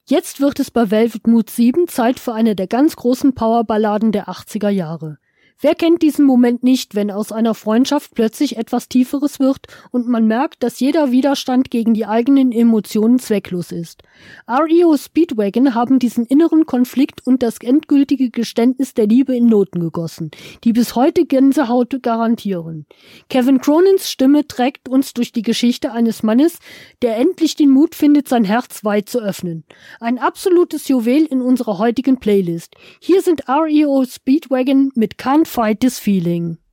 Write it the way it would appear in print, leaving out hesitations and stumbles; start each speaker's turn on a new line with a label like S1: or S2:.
S1: Jetzt wird es bei Velvet Mood 7 Zeit für eine der ganz großen Powerballaden der 80er Jahre. Wer kennt diesen Moment nicht, wenn aus einer Freundschaft plötzlich etwas Tieferes wird und man merkt, dass jeder Widerstand gegen die eigenen Emotionen zwecklos ist? REO Speedwagon haben diesen inneren Konflikt und das endgültige Geständnis der Liebe in Noten gegossen, die bis heute Gänsehaut garantieren. Kevin Cronins Stimme trägt uns durch die Geschichte eines Mannes, der endlich den Mut findet, sein Herz weit zu öffnen. Ein absolutes Juwel in unserer heutigen Playlist. Hier sind REO Speedwagon mit Can't Fight This Feeling.